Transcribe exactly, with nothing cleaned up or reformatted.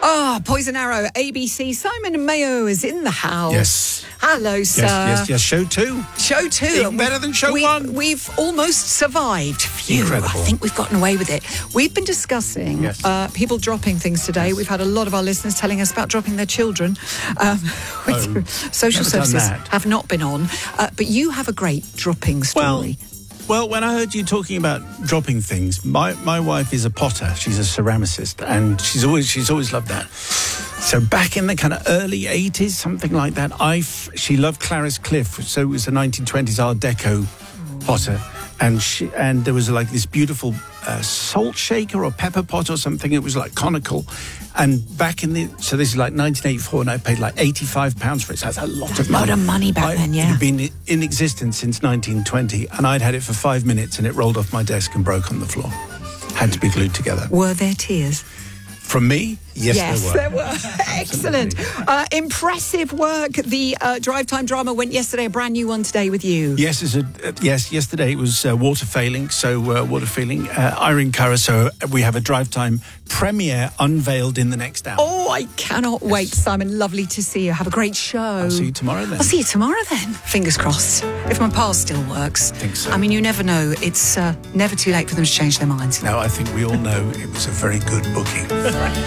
Ah, oh, Poison Arrow, A B C. Simon Mayo is in the house. Yes. Hello, sir. Yes, yes, yes. Show two. Show two. Even better than show we, one. We've almost survived. Phew, Incredible. I think we've gotten away with it. We've been discussing Yes. uh, people dropping things today. Yes. We've had a lot of our listeners telling us about dropping their children. Um, Oh, social never done services that. have not been on. Uh, but you have a great dropping story. Well, when I heard you talking about dropping things, my, my wife is a potter. She's a ceramicist, and she's always she's always loved that. So back in the kind of early eighties, something like that, I f- she loved Clarice Cliff. So it was a nineteen twenties Art Deco potter, and she and there was like this beautiful uh, salt shaker or pepper pot or something. It was like conical. And back in the, so this is like nineteen eighty-four, and I paid like eighty-five pounds for it. So that's a lot of A money. lot of money back I- then, yeah. It had been in existence since nineteen twenty, and I'd had it for five minutes, and it rolled off my desk and broke on the floor. Had to be glued together. Were there tears? From me? Yes, Yes, there were. there were. Excellent. Uh, impressive work. The uh, Drive Time drama went yesterday, a brand new one today with you. Yes, it's a, uh, yes. Yesterday it was uh, Water Failing, so uh, Water Failing, uh, Irene Curra. So we have a Drive Time premiere unveiled in the next hour. Oh, I cannot wait, Simon. Lovely to see you. Have a great show. I'll see you tomorrow then. I'll see you tomorrow then. Fingers crossed. If my pal still works. I think so. I mean, you never know. It's uh, never too late for them to change their minds. Now I think we all know it was a very good booking.